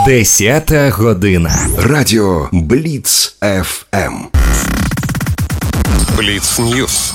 10 година. Радіо Бліц ФМ. Бліц Ньюс.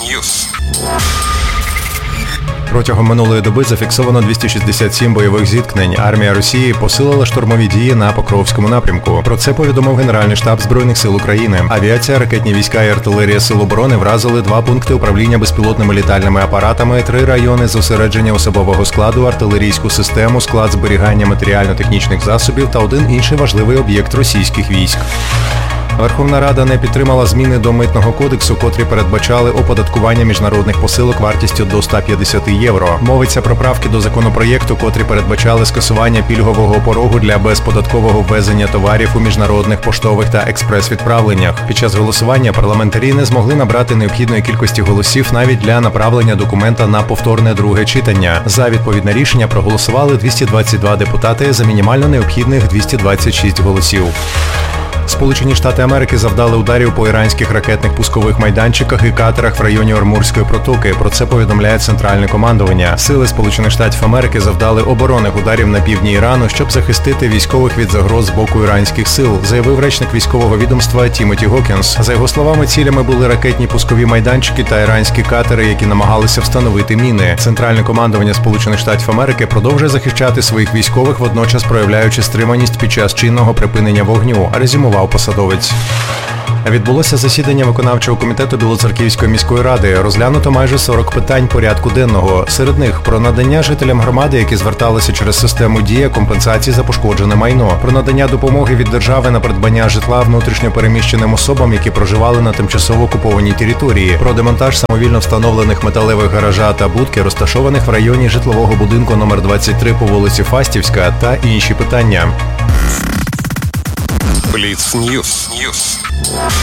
Протягом минулої доби зафіксовано 267 бойових зіткнень. Армія Росії посилила штурмові дії на Покровському напрямку. Про це повідомив Генеральний штаб Збройних сил України. Авіація, ракетні війська і артилерія Сил оборони вразили 2 пункти управління безпілотними літальними апаратами, 3 райони зосередження особового складу, артилерійську систему, склад зберігання матеріально-технічних засобів та 1 інший важливий об'єкт російських військ. Верховна Рада не підтримала зміни до Митного кодексу, котрі передбачали оподаткування міжнародних посилок вартістю до 150 євро. Мовиться про правки до законопроєкту, котрі передбачали скасування пільгового порогу для безподаткового ввезення товарів у міжнародних поштових та експрес-відправленнях. Під час голосування парламентарі не змогли набрати необхідної кількості голосів навіть для направлення документа на повторне друге читання. За відповідне рішення проголосували 222 депутати за мінімально необхідних 226 голосів. Сполучені Штати Америки завдали ударів по іранських ракетних пускових майданчиках і катерах в районі Ормурської протоки. Про це повідомляє Центральне командування. Сили Сполучених Штатів Америки завдали оборонних ударів на півдні Ірану, щоб захистити військових від загроз з боку іранських сил, заявив речник військового відомства Тімоті Гокінс. За його словами, цілями були ракетні пускові майданчики та іранські катери, які намагалися встановити міни. Центральне командування Сполучених Штатів Америки продовжує захищати своїх військових, водночас проявляючи стриманість під час чинного припинення вогню, резюмував посадовець. Відбулося засідання виконавчого комітету Білоцерківської міської ради. Розглянуто майже 40 питань порядку денного. Серед них про надання жителям громади, які зверталися через систему «Дія», компенсації за пошкоджене майно, про надання допомоги від держави на придбання житла внутрішньо переміщеним особам, які проживали на тимчасово окупованій території, про демонтаж самовільно встановлених металевих гаража та будки, розташованих в районі житлового будинку номер 23 по вулиці Фастівська та інші питання. Бліц Ньюс.